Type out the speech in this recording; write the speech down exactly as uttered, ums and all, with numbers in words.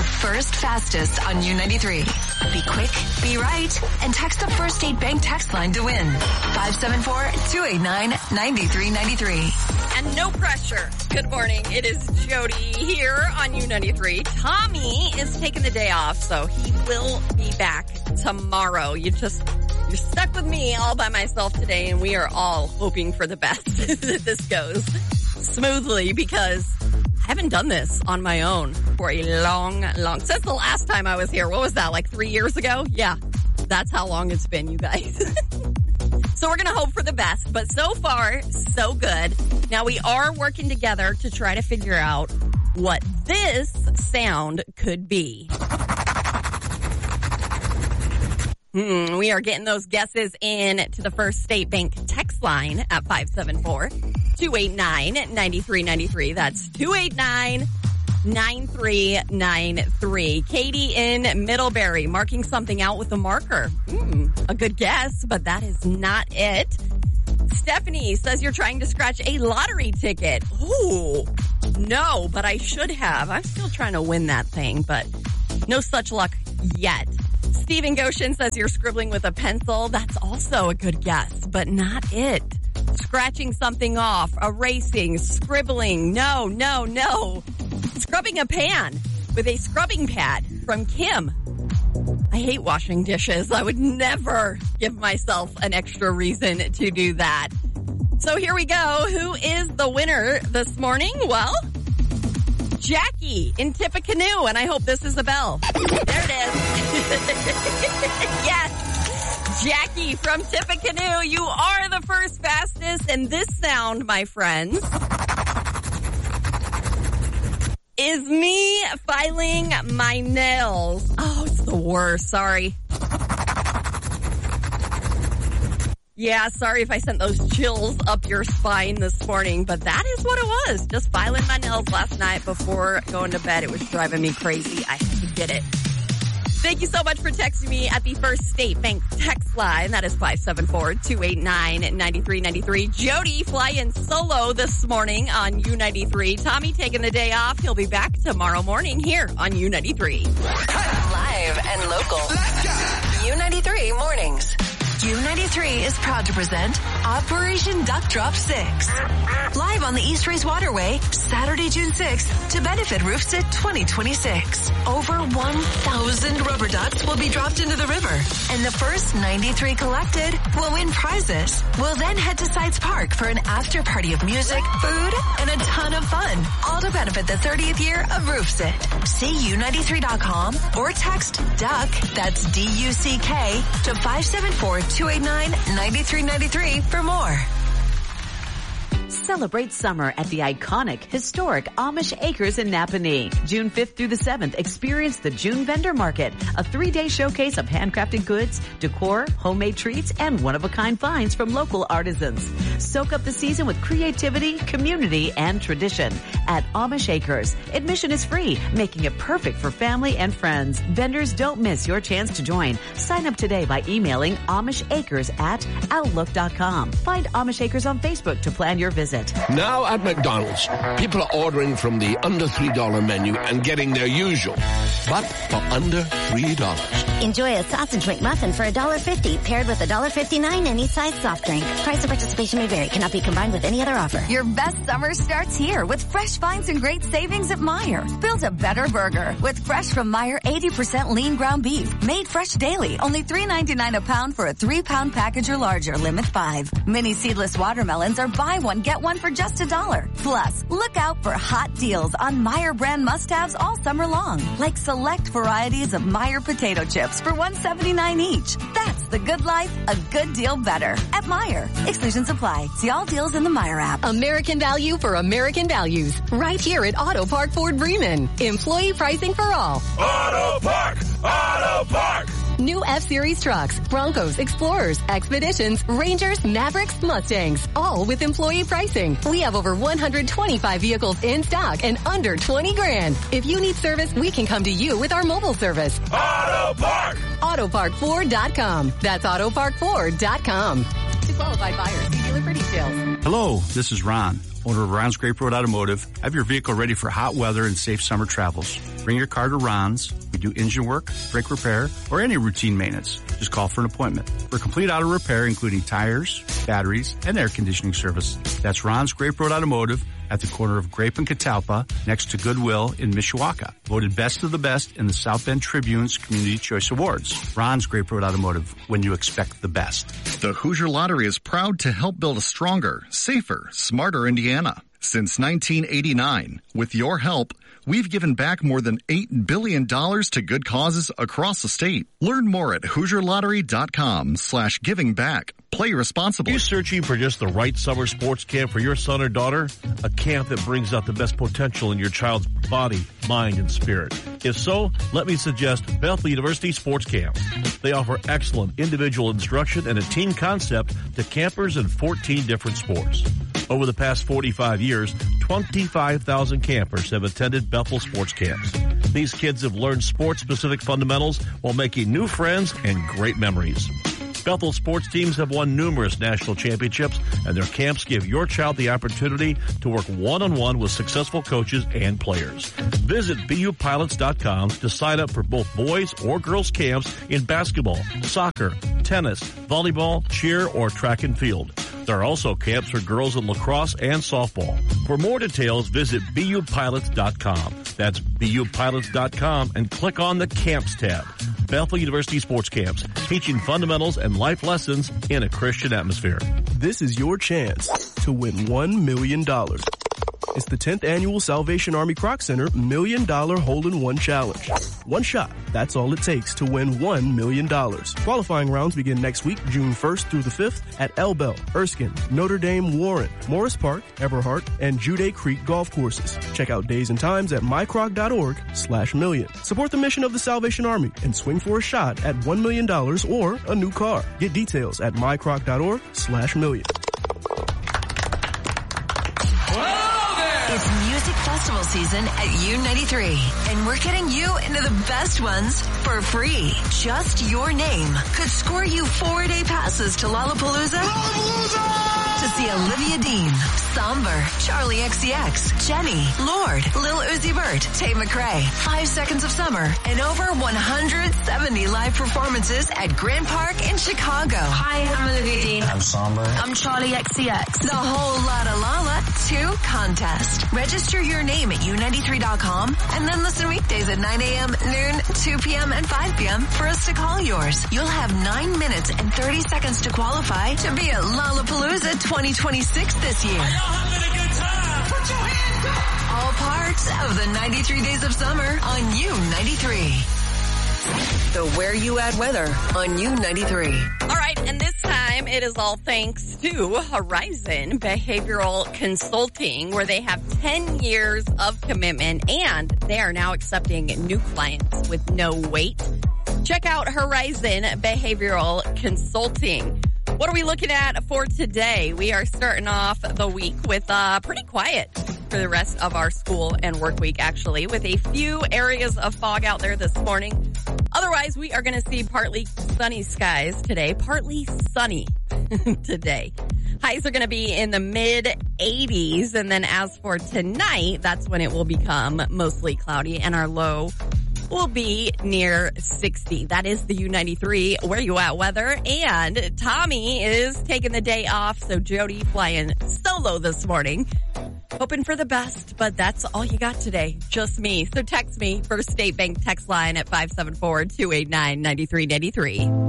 first fastest on U ninety-three. Be quick, be right, and text the First State Bank text line to win. five seven four, two eight nine, nine three nine three. And no pressure. Good morning. It is Jody here on U ninety-three. Tommy is taking the day off, so he will be back tomorrow. You just, you're stuck with me all by myself today, and we are all hoping for the best that this goes smoothly, because I haven't done this on my own for a long, long, since the last time I was here. What was that, like three years ago? Yeah, that's how long it's been, you guys. So we're going to hope for the best, but so far, so good. Now we are working together to try to figure out what this sound could be. Hmm, we are getting those guesses in to the First State Bank text line at five seven four, two eight nine, nine three nine three. That's two eight nine, nine three nine three. Katie in Middlebury marking something out with a marker. Hmm, a good guess, but that is not it. Stephanie says you're trying to scratch a lottery ticket. Ooh, no, but I should have. I'm still trying to win that thing, but no such luck yet. Stephen Goshen says you're scribbling with a pencil. That's also a good guess, but not it. Scratching something off, erasing, scribbling. No, no, no. Scrubbing a pan with a scrubbing pad from Kim. I hate washing dishes. I would never give myself an extra reason to do that. So here we go. Who is the winner this morning? Well, Jackie in Tippecanoe, and I hope this is the bell. There it is. Yes, Jackie from Tippecanoe, you are the first fastest, and this sound, my friends, is me filing my nails. Oh, it's the worst. Sorry. Yeah, sorry if I sent those chills up your spine this morning, but that is what it was. Just filing my nails last night before going to bed. It was driving me crazy. I had to get it. Thank you so much for texting me at the First State Bank text line. That is five seven four, two eight nine, nine three nine three. Jody flying solo this morning on U ninety-three. Tommy taking the day off. He'll be back tomorrow morning here on U ninety-three. Live and local. U ninety-three mornings. U ninety-three is proud to present Operation Duck Drop six. Live on the East Race Waterway, Saturday, June sixth, to benefit RoofSit twenty twenty-six. Over one thousand rubber ducks will be dropped into the river, and the first ninety-three collected will win prizes. We'll then head to Sites Park for an after party of music, food, and a ton of fun, all to benefit the thirtieth year of RoofSit. See U ninety-three dot com or text DUCK, that's D U C K, to five seven four, two eight nine, nine three nine three for more. Celebrate summer at the iconic, historic Amish Acres in Napanee. June fifth through the seventh, experience the June Vendor Market, a three-day showcase of handcrafted goods, decor, homemade treats, and one-of-a-kind finds from local artisans. Soak up the season with creativity, community, and tradition at Amish Acres. Admission is free, making it perfect for family and friends. Vendors, don't miss your chance to join. Sign up today by emailing Amish Acres at outlook dot com. Find Amish Acres on Facebook to plan your visit. Now at McDonald's, people are ordering from the under three dollar menu and getting their usual, but for under three dollars. Enjoy a sausage McMuffin for one dollar fifty, paired with one dollar fifty-nine any size soft drink. Price of participation may vary. Cannot be combined with any other offer. Your best summer starts here with fresh finds and great savings at Meijer. Build a better burger with fresh from Meijer eighty percent lean ground beef. Made fresh daily. Only three ninety-nine a pound for a three pound package or larger. Limit five. Mini seedless watermelons are buy one, get one for just a dollar. Plus, look out for hot deals on Meijer brand must-haves all summer long. Like select varieties of Meijer potato chips for one seventy-nine each. That's the good life, a good deal better. At Meijer. Exclusions apply. See all deals in the Meijer app. American value for American values. Right here at Auto Park Ford Bremen. Employee pricing for all. Auto Park! Auto Park! New F-Series trucks, Broncos, Explorers, Expeditions, Rangers, Mavericks, Mustangs. All with employee pricing. We have over one hundred twenty-five vehicles in stock and under twenty grand. If you need service, we can come to you with our mobile service. Auto Park! Auto Park Ford dot com. That's Auto Park Ford dot com. To qualified buyers. dealer for details. Hello, this is Ron, owner of Ron's Grape Road Automotive. Have your vehicle ready for hot weather and safe summer travels. Bring your car to Ron's. We do engine work, brake repair, or any routine maintenance. Just call for an appointment. For complete auto repair, including tires, batteries, and air conditioning service. That's Ron's Grape Road Automotive at the corner of Grape and Catalpa, next to Goodwill in Mishawaka. Voted best of the best in the South Bend Tribune's Community Choice Awards. Ron's Grape Road Automotive, when you expect the best. The Hoosier Lottery is proud to help build a stronger, safer, smarter Indiana. Since nineteen eighty-nine, with your help, we've given back more than eight billion dollars to good causes across the state. Learn more at Hoosier Lottery dot com slash giving back. Play responsibly. Are you searching for just the right summer sports camp for your son or daughter? A camp that brings out the best potential in your child's body, mind, and spirit. If so, let me suggest Bethel University Sports Camp. They offer excellent individual instruction and a team concept to campers in fourteen different sports. Over the past forty-five years, twenty-five thousand campers have attended Bethel sports camps. These kids have learned sports-specific fundamentals while making new friends and great memories. Bethel sports teams have won numerous national championships, and their camps give your child the opportunity to work one-on-one with successful coaches and players. Visit B U pilots dot com to sign up for both boys or girls camps in basketball, soccer, tennis, volleyball, cheer, or track and field. There are also camps for girls in lacrosse and softball. For more details, visit B U pilots dot com. That's B U pilots dot com and click on the Camps tab. Bethel University Sports Camps, teaching fundamentals and life lessons in a Christian atmosphere. This is your chance to win one million dollars. It's the tenth annual Salvation Army Croc Center Million Dollar Hole-in-One Challenge. One shot. That's all it takes to win one million dollars. Qualifying rounds begin next week, June first through the fifth at El Bell, Erskine, Notre Dame, Warren, Morris Park, Everhart, and Jude Creek golf courses. Check out days and times at my croc dot org slash million. Support the mission of the Salvation Army and swing for a shot at one million dollars or a new car. Get details at my croc dot org slash million. It's music festival season at U ninety-three, and we're getting you into the best ones for free. Just your name could score you four-day passes to Lollapalooza. Lollapalooza! To see Olivia Dean, Somber, Charlie X C X, Jenny, Lord, Lil Uzi Vert, Tate McRae, Five Seconds of Summer, and over one hundred seventy live performances at Grand Park in Chicago. Hi, I'm Olivia Dean. I'm Somber. I'm Charlie X C X. The whole Lotta Lala two contest. Register your name at U ninety-three dot com and then listen weekdays at nine a.m., noon, two p.m., and five p.m. for us to call yours. You'll have nine minutes and thirty seconds to qualify to be at Lollapalooza twenty twenty-six this year. Are y'all having a good time? Put your hands up! All parts of the ninety-three Days of Summer on U ninety-three. The Where You At weather on U ninety-three. All right, and this time it is all thanks to Horizon Behavioral Consulting, where they have ten years of commitment, and they are now accepting new clients with no wait. Check out Horizon Behavioral Consulting. What are we looking at for today? We are starting off the week with uh pretty quiet for the rest of our school and work week, actually, with a few areas of fog out there this morning. Otherwise, we are going to see partly sunny skies today, partly sunny today. Highs are going to be in the mid eighties, and then as for tonight, that's when it will become mostly cloudy, and our low will be near sixty. That is the U ninety-three Where You At weather. And Tommy is taking the day off, so Jody flying solo this morning. Hoping for the best, but that's all you got today. Just me. So text me, First State Bank text line at five seven four, two eight nine, nine three nine three.